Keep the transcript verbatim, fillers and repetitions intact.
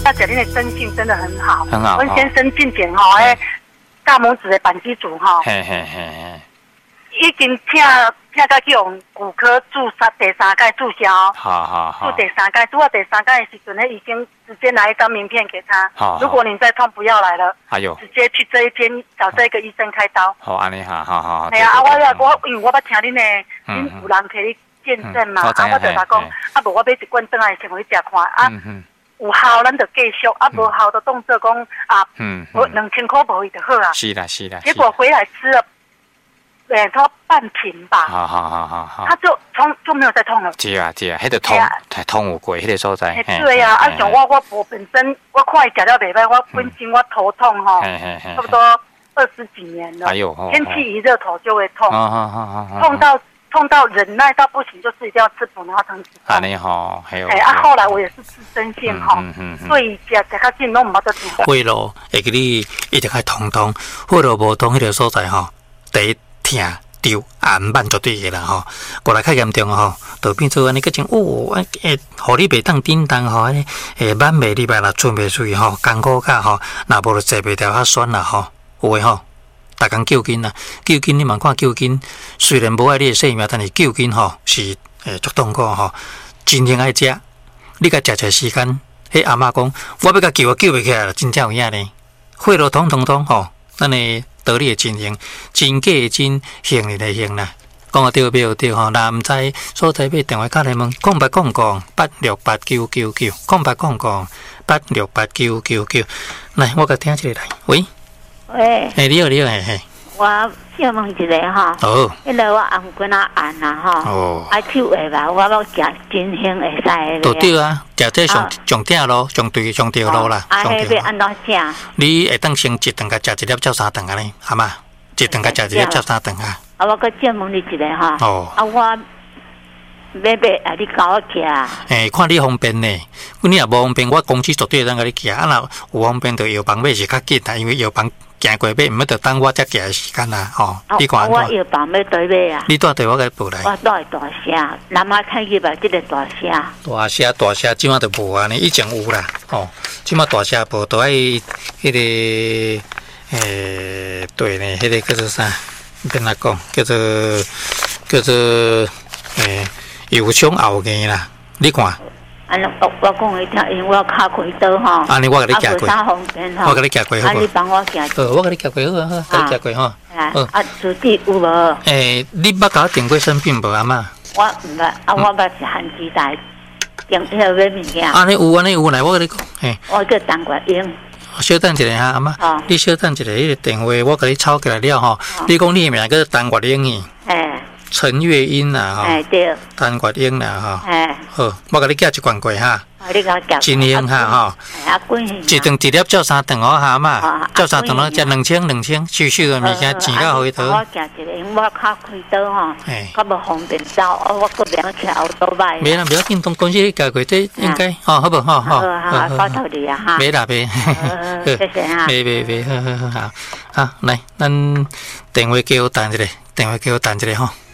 大姐，恁的生性真的很好， 很好。 阮先生进前吼，诶，大拇指的扳机组吼， 嘿嘿嘿嘿， 已经请请到去用骨科注三第三届注销， 好好好， 注第三届，注到第三届的时阵，那医生直接拿一张名片给他， 好， 如果你再痛，不要来了， 哎呦， 直接去这一间找这个医生开刀。 好，安尼哈，好好好。 系啊，啊我我因为我捌听恁的，恁有人摕你见证嘛，啊我就甲讲，啊无我买一罐转来先互你食看，啊有效咱就继续，啊无效就当做讲啊，我两千块无伊就好啦。 是啦是啦。 结果回来吃了，诶，他半瓶吧。 好好好好好。 他就从就没有再痛了。 是啊是啊，迄个痛，太痛有过，迄个所在。 对啊，啊像我我我本身我看伊食了袂歹，我本身我头痛吼，差不多二十几年了。 哎呦， 天气一热头就会痛， 痛痛到。痛到忍耐到不行，就是一定要吃补，然后才能吃。 安尼吼，还有。 哎，啊，后来我也是吃针线吼，所以食食较紧拢唔捌得痛。 血路会给你一直开通通，血路无通迄个所在吼，第一疼丢啊唔慢绝对个啦吼，过来较严重吼，就变做安尼个种哦，诶，互你袂当叮当吼，诶，慢袂入来啦，出袂水吼，艰苦甲吼，若无就坐袂掉较酸啦吼，有诶吼。逐工救筋啦，救筋你嘛看救筋，虽然无爱你的性命，但是救筋吼是诶足痛苦吼，真正爱食。你甲食一时间，迄阿嬷讲，我要甲救啊救袂起来，真正有影呢。血路通通通吼，咱的道理会真行，真假会真，行哩来行啦。讲啊对袂对吼，若毋知所在要电话卡来问，空八空空八六八九九九，空八空空八六八九九九。来，我甲听一个来，喂。 喂， 哎，你好，你好，嘿嘿。 我想问一个哈， 哦， 因为我红棍啊按啊哈，哦，啊手下吧，我要食真香会使的。对啊，食这上上顶咯，上对上对路啦。 啊，迄要安怎食？ 你会当先一顿甲食一粒照三顿安尼，好嘛？一顿甲食一粒照三顿啊。 啊，我搁再问你一个哈， 哦， 啊我要买啊，你教我骑啊？ 诶，看你方便呢，你若无方便，我公司绝对会当甲你骑。啊，若有方便，就药房买是较紧啦，因为药房。行过买，毋要着等我才行的时间啦，吼！你看我药房要对买啊。 你带对我甲报来。 我带大声，南马看见吧，这个大声。 大声大声，即马就无啊！呢以前有啦，吼！即马大声无，都爱迄个诶，对呢，迄个叫做啥？跟他讲，叫做叫做诶，油腔后硬啦，你看。 安尼，我我讲你听，因为我脚开刀吼。 安尼我甲你行过。 啊，方便吼。 我甲你行过好。 啊，你帮我行。 呃，我甲你行过好啊，好，甲你行过吼。 啊，啊，手机有无？ 诶，你捌甲我订过生病无阿嬷？ 我毋捌，啊，我捌是韩基台订迄个买物件。 安尼有，安尼有来，我甲你讲，嘿。 我叫陈国英。 稍等一下哈，阿嬷，你稍等一下，迄个电话我甲你抄起来了吼。你讲你名叫陈国英呢？哎。陈月英啦，吼， 哎对， 陈月英啦，吼， 哎， 好，我甲你寄一罐过哈， 你甲我寄， 真香哈，吼， 啊，贵一顿一粒照三顿哦，哈嘛，照三顿咯，食两千两千，收收个物件钱到回头。 我寄一个，因为我较开刀吼，较无方便走，我个两车后头摆。 没啦，不要紧，东公司寄过，这应该，哦，好不好？好， 好，好，头你啊哈。 没啦，没， 谢谢哈。 没没没，好好好，好，来，咱电话给我等一下，电话给我等一下吼。